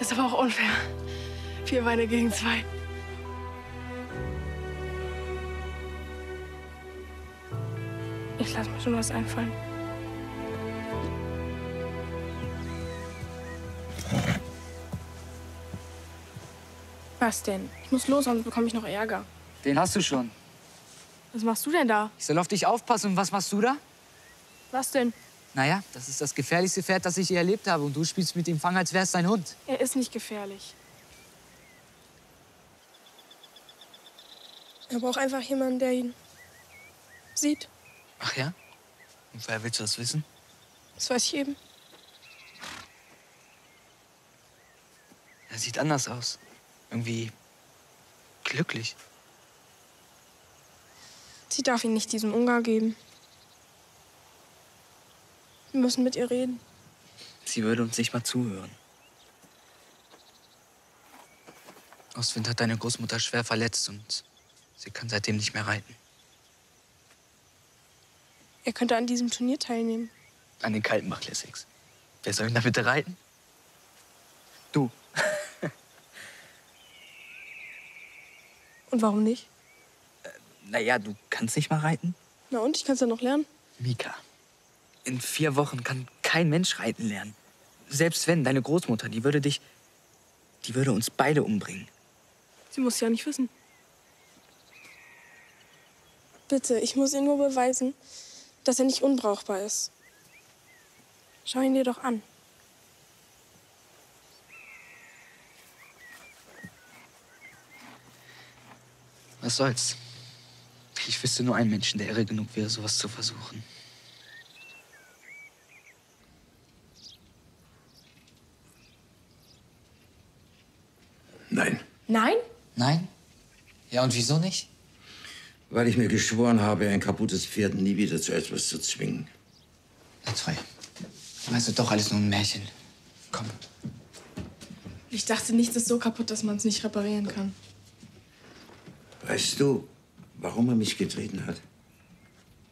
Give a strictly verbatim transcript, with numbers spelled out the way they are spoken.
Ist aber auch unfair. Vier Beine gegen zwei. Ich lasse mir schon was einfallen. Was denn? Ich muss los, sonst bekomme ich noch Ärger. Den hast du schon. Was machst du denn da? Ich soll auf dich aufpassen. Und was machst du da? Was denn? Naja, das ist das gefährlichste Pferd, das ich je erlebt habe. Und du spielst mit dem Fang, als wär's dein Hund. Er ist nicht gefährlich. Er braucht einfach jemanden, der ihn sieht. Ach ja? Und woher willst du das wissen? Das weiß ich eben. Er sieht anders aus. Irgendwie glücklich. Sie darf ihn nicht diesem Ungar geben. Wir müssen mit ihr reden. Sie würde uns nicht mal zuhören. Ostwind hat deine Großmutter schwer verletzt und sie kann seitdem nicht mehr reiten. Er könnte an diesem Turnier teilnehmen. An den Kaltenbach Classics. Wer soll denn da bitte reiten? Du. Und warum nicht? Naja, du kannst nicht mal reiten? Na und? Ich kann es ja noch lernen. Mika, in vier Wochen kann kein Mensch reiten lernen. Selbst wenn, deine Großmutter, die würde dich... Die würde uns beide umbringen. Sie muss ja nicht wissen. Bitte, ich muss ihr nur beweisen, dass er nicht unbrauchbar ist. Schau ihn dir doch an. Was soll's? Ich wüsste nur einen Menschen, der irre genug wäre, sowas zu versuchen. Nein. Nein? Nein? Ja, und wieso nicht? Weil ich mir geschworen habe, ein kaputtes Pferd nie wieder zu etwas zu zwingen. Na toll. Weißt du, doch alles nur ein Märchen. Komm. Ich dachte, nichts ist so kaputt, dass man es nicht reparieren kann. Weißt du, warum er mich getreten hat?